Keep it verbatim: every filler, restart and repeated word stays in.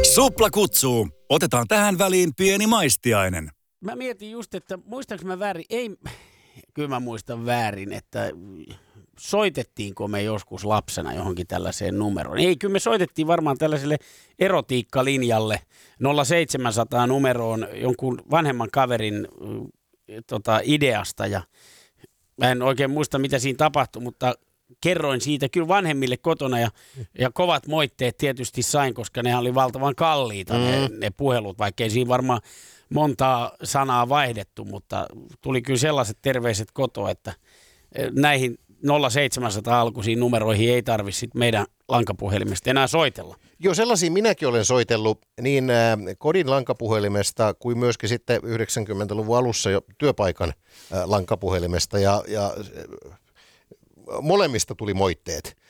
Supla kutsuu. Otetaan tähän väliin pieni maistiainen. Mä mietin just, että muistanko mä väärin? Ei, kyllä mä muistan väärin, että soitettiinko me joskus lapsena johonkin tällaiseen numeroon. Ei, kyllä me soitettiin varmaan tällaiselle erotiikkalinjalle nolla seitsemänsataa numeroon jonkun vanhemman kaverin tota, ideasta. Ja mä en oikein muista, mitä siinä tapahtui, mutta kerroin siitä kyllä vanhemmille kotona ja, ja kovat moitteet tietysti sain, koska nehän oli valtavan kalliita mm. ne, ne puhelut, vaikka ei siinä varmaan montaa sanaa vaihdettu, mutta tuli kyllä sellaiset terveiset kotoa, että näihin nolla seitsemänsataa alkuisiin numeroihin ei tarvitse meidän lankapuhelimesta enää soitella. Joo, sellaisia minäkin olen soitellut niin äh, kodin lankapuhelimesta kuin myöskin sitten yhdeksänkymmentäluvun alussa jo työpaikan äh, lankapuhelimesta ja, ja äh, molemmista tuli moitteet.